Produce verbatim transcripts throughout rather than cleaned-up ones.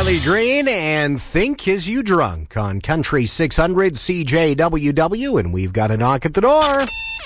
Riley Green and Think Is You Drunk on Country six hundred C J W W, and we've got a knock at the door.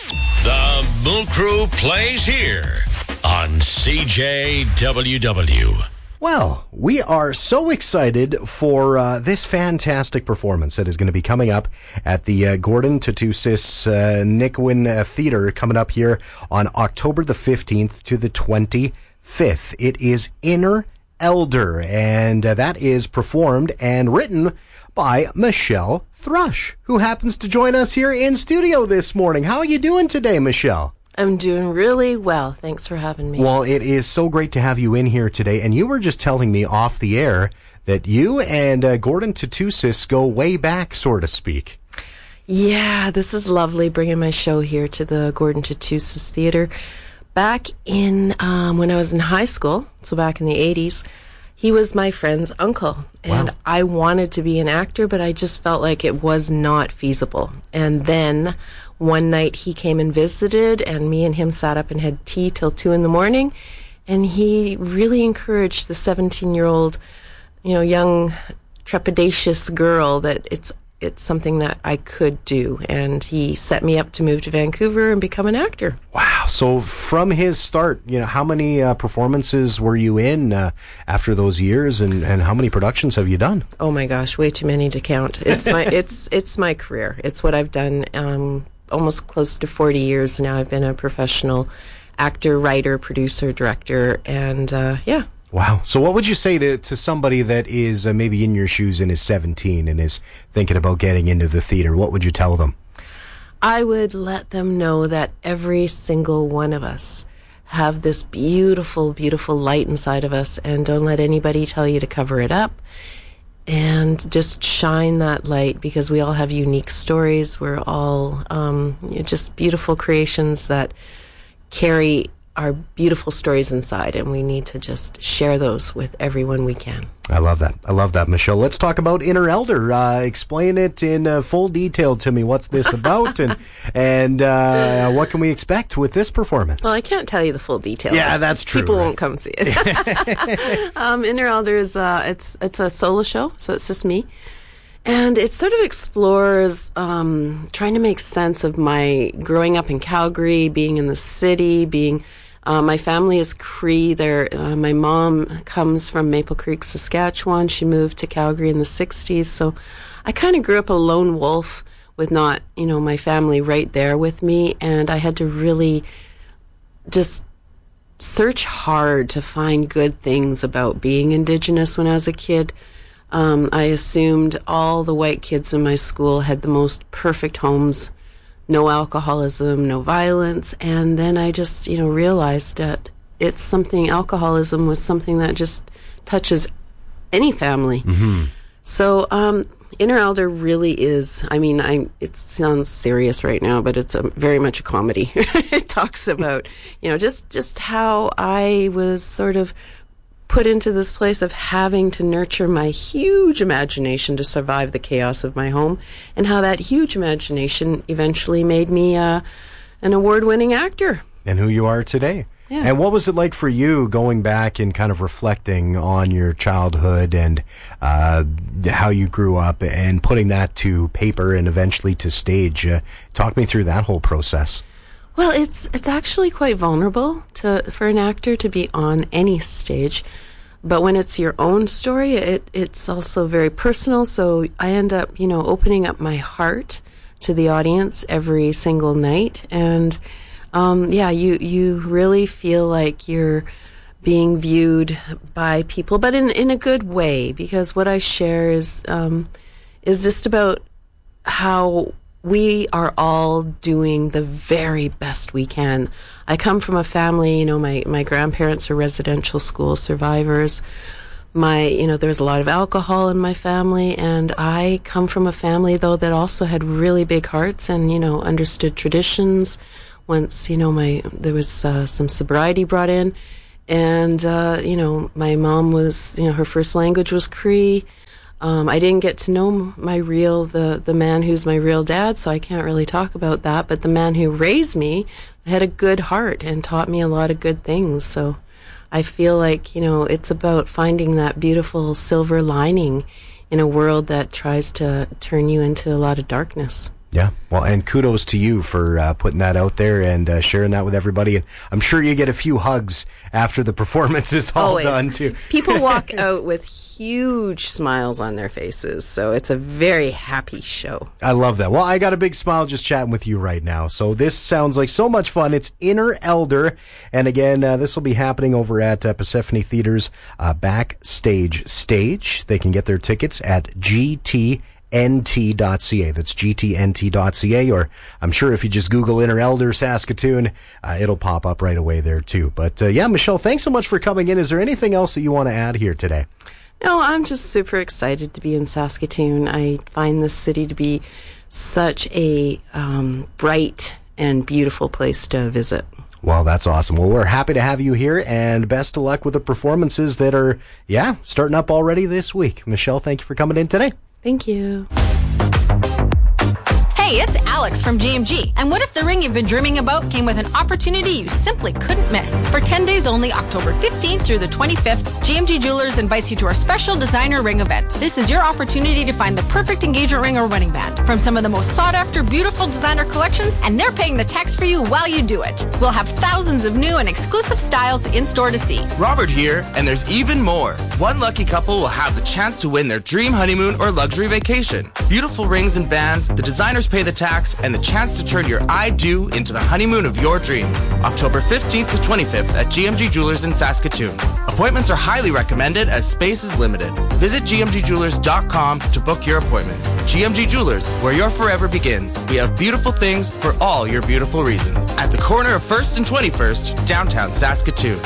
The Moon Crew plays here on C J W W. Well, we are so excited for uh, this fantastic performance that is going to be coming up at the uh, Gordon Tatusis uh, Nickwin uh, Theater coming up here on October the fifteenth to the twenty-fifth. It is Inner Elder, and uh, that is performed and written by Michelle Thrush, who happens to join us here in studio this morning. How are you doing today, Michelle? I'm doing really well. Thanks for having me. Well, it is so great to have you in here today, and you were just telling me off the air that you and uh, Gordon Tatusis go way back, so to speak. Yeah, this is lovely, bringing my show here to the Gordon Tatusis Theater. Back in, um, when I was in high school, so back in the eighties, he was my friend's uncle. And Wow. I wanted to be an actor, but I just felt like it was not feasible. And then one night he came and visited, and me and him sat up and had tea till two in the morning. And he really encouraged the seventeen-year-old, you know, young, trepidatious girl that it's it's something that I could do. And he set me up to move to Vancouver and become an actor. Wow. So from his start, you know, how many uh, performances were you in uh, after those years, and, and how many productions have you done? Oh my gosh, way too many to count. It's my it's it's my career. It's what I've done um, almost close to forty years now. I've been a professional actor, writer, producer, director, and uh, yeah. Wow. So what would you say to, to somebody that is uh, maybe in your shoes and is seventeen and is thinking about getting into the theater? What would you tell them? I would let them know that every single one of us have this beautiful, beautiful light inside of us, and don't let anybody tell you to cover it up. And just shine that light, because we all have unique stories. We're all um, you know, just beautiful creations that carry our beautiful stories inside, and we need to just share those with everyone we can. I love that. I love that, Michelle. Let's talk about Inner Elder. Uh, explain it in uh, full detail to me. What's this about, and and uh, what can we expect with this performance? Well, I can't tell you the full detail. Yeah, that's true. People right? won't come see it. um, Inner Elder is uh, it's it's a solo show, so it's just me. And it sort of explores um, trying to make sense of my growing up in Calgary, being in the city, being... Uh, my family is Cree. There, uh, my mom comes from Maple Creek, Saskatchewan. She moved to Calgary in the sixties. So I kind of grew up a lone wolf with not, you know, my family right there with me. And I had to really just search hard to find good things about being Indigenous when I was a kid. Um, I assumed all the white kids in my school had the most perfect homes, no alcoholism, no violence. And then I just, you know, realized that it's something, alcoholism was something that just touches any family. Mm-hmm. So, um, Inner Elder really is, I mean, I it sounds serious right now, but it's a, very much a comedy. It talks about, you know, just, just how I was sort of put into this place of having to nurture my huge imagination to survive the chaos of my home, and how that huge imagination eventually made me uh, an award-winning actor. And who you are today. Yeah. And what was it like for you going back and kind of reflecting on your childhood and uh, how you grew up and putting that to paper and eventually to stage? Uh, talk me through that whole process. Well, it's it's actually quite vulnerable to for an actor to be on any stage, but when it's your own story, it it's also very personal. So I end up, you know, opening up my heart to the audience every single night, and um, yeah, you you really feel like you're being viewed by people, but in in a good way, because what I share is um, is just about how we are all doing the very best we can. I come from a family, you know, my, my grandparents are residential school survivors. My, you know, there's a lot of alcohol in my family, and I come from a family, though, that also had really big hearts and, you know, understood traditions. Once, you know, my, there was uh, some sobriety brought in, and, uh, you know, my mom was, you know, her first language was Cree. Um, I didn't get to know my real, the, the man who's my real dad, so I can't really talk about that. But the man who raised me had a good heart and taught me a lot of good things. So I feel like, you know, it's about finding that beautiful silver lining in a world that tries to turn you into a lot of darkness. Yeah, well, and kudos to you for uh, putting that out there and uh, sharing that with everybody. And I'm sure you get a few hugs after the performance is all Always. done, too. People walk out with huge smiles on their faces, so it's a very happy show. I love that. Well, I got a big smile just chatting with you right now. So this sounds like so much fun. It's Inner Elder. And again, uh, this will be happening over at uh, Persephone Theater's uh, Backstage Stage. They can get their tickets at G T N T dot C A. That's G T N T dot C A, or I'm sure if you just Google Inner Elder Saskatoon, uh, it'll pop up right away there too. But uh, yeah, Michelle, thanks so much for coming in. Is there anything else that you want to add here today? No, I'm just super excited to be in Saskatoon. I find this city to be such a um, bright and beautiful place to visit. Well, that's awesome. Well, we're happy to have you here, and best of luck with the performances that are, yeah, starting up already this week. Michelle, thank you for coming in today. Thank you. Hey, it's Alex from G M G. And what if the ring you've been dreaming about came with an opportunity you simply couldn't miss? For ten days only, October fifteenth through the twenty-fifth, G M G Jewelers invites you to our special designer ring event. This is your opportunity to find the perfect engagement ring or wedding band from some of the most sought-after, beautiful designer collections, and they're paying the tax for you while you do it. We'll have thousands of new and exclusive styles in store to see. Robert here, and there's even more. One lucky couple will have the chance to win their dream honeymoon or luxury vacation. Beautiful rings and bands, the designers pay the tax, and the chance to turn your I do into the honeymoon of your dreams. October fifteenth to twenty-fifth at G M G Jewelers in Saskatoon. Appointments are highly recommended as space is limited. Visit G M G jewelers dot com to book your appointment. G M G Jewelers, where your forever begins. We have beautiful things for all your beautiful reasons. At the corner of first and twenty-first, downtown Saskatoon.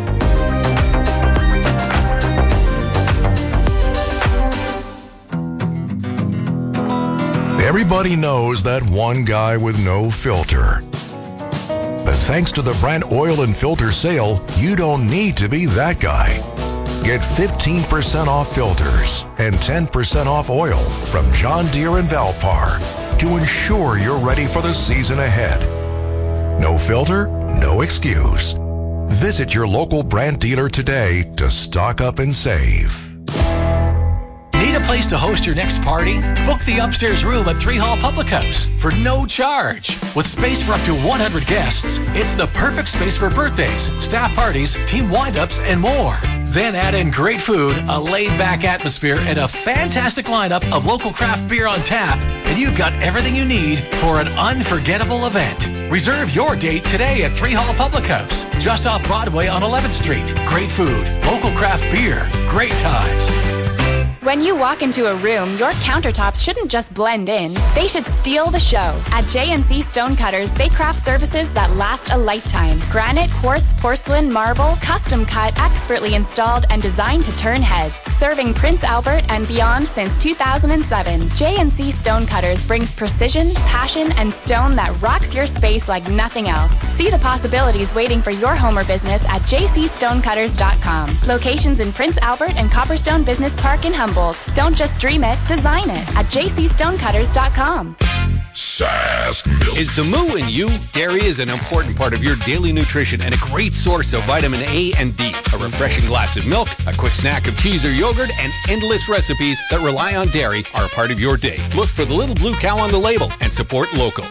Everybody knows that one guy with no filter. But thanks to the Brandt Oil and Filter sale, you don't need to be that guy. Get fifteen percent off filters and ten percent off oil from John Deere and Valpar to ensure you're ready for the season ahead. No filter, no excuse. Visit your local Brandt dealer today to stock up and save. Need a place to host your next party? Book the upstairs room at Three Hall Public House for no charge. With space for up to one hundred guests, it's the perfect space for birthdays, staff parties, team wind-ups, and more. Then add in great food, a laid-back atmosphere, and a fantastic lineup of local craft beer on tap, and you've got everything you need for an unforgettable event. Reserve your date today at Three Hall Public House, just off Broadway on eleventh street. Great food, local craft beer, great times. When you walk into a room, your countertops shouldn't just blend in. They should steal the show. At J and C Stonecutters, they craft surfaces that last a lifetime. Granite, quartz, porcelain, marble, custom cut, expertly installed, and designed to turn heads. Serving Prince Albert and beyond since two thousand seven, J and C Stonecutters brings precision, passion, and stone that rocks your space like nothing else. See the possibilities waiting for your home or business at j c stonecutters dot com. Locations in Prince Albert and Copperstone Business Park in Humboldt. Don't just dream it, design it at j c stonecutters dot com. Sask Milk. Is the moo in you? Dairy is an important part of your daily nutrition and a great source of vitamin A and D. A refreshing glass of milk, a quick snack of cheese or yogurt, and endless recipes that rely on dairy are a part of your day. Look for the little blue cow on the label and support local.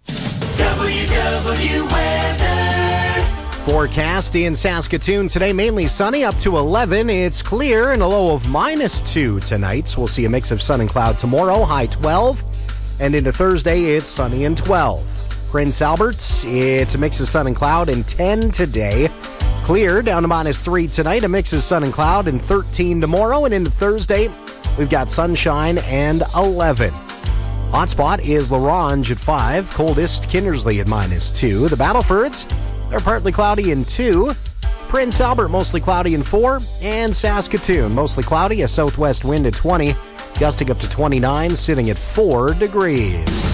W W Weather. Forecast in Saskatoon today, mainly sunny, up to eleven. It's clear and a low of minus two tonight. So we'll see a mix of sun and cloud tomorrow, high twelve. And into Thursday, it's sunny and twelve. Prince Albert, it's a mix of sun and cloud and ten today. Clear down to minus three tonight, a mix of sun and cloud and thirteen tomorrow. And into Thursday, we've got sunshine and eleven. Hotspot is LaRange at five. Coldest, Kindersley at minus two. The Battlefords, they're partly cloudy in two. Prince Albert, mostly cloudy in four. And Saskatoon, mostly cloudy, a southwest wind at twenty. Gusting up to twenty-nine, sitting at four degrees.